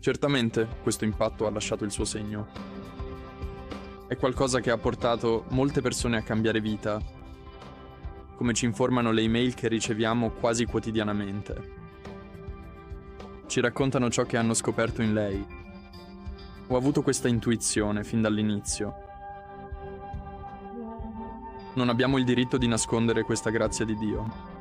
Certamente questo impatto ha lasciato il suo segno. È qualcosa che ha portato molte persone a cambiare vita, come ci informano le email che riceviamo quasi quotidianamente. Ci raccontano ciò che hanno scoperto in lei. Ho avuto questa intuizione fin dall'inizio. Non abbiamo il diritto di nascondere questa grazia di Dio.